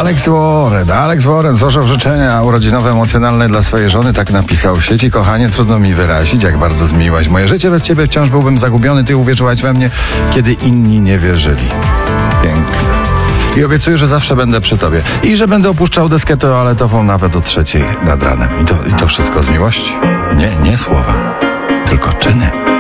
Alex Warren złożył życzenia urodzinowe emocjonalne dla swojej żony, tak napisał w sieci. Kochanie, trudno mi wyrazić, jak bardzo zmieniłaś moje życie. Bez ciebie wciąż byłbym zagubiony. Ty uwierzyłaś we mnie, kiedy inni nie wierzyli. Piękne. I obiecuję, że zawsze będę przy tobie. I że będę opuszczał deskę toaletową nawet o 3:00 nad ranem. I to wszystko z miłości? Nie słowa, tylko czyny.